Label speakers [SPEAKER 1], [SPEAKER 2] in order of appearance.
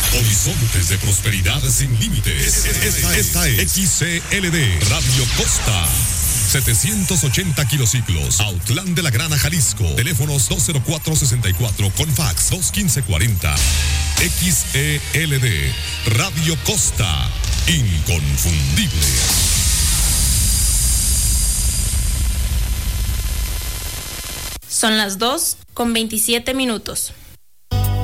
[SPEAKER 1] Horizontes de prosperidad sin límites. Esta es XCLD Radio Costa. 780 kilociclos, Autlán de la Grana, Jalisco. Teléfonos 204-64 con fax 215-40. XELD Radio Costa, inconfundible.
[SPEAKER 2] Son las 2:27.